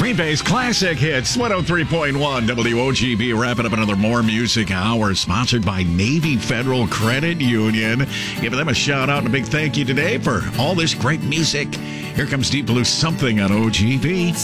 Green Bay's classic hits, 103.1 WOGB, wrapping up another More Music Hour, sponsored by Navy Federal Credit Union. Giving them a shout out and a big thank you today for all this great music. Here comes Deep Blue Something on OGB.